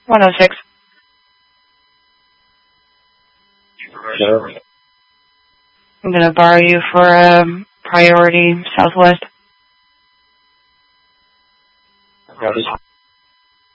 106. Sure. I'm going to borrow you for priority Southwest. Roger.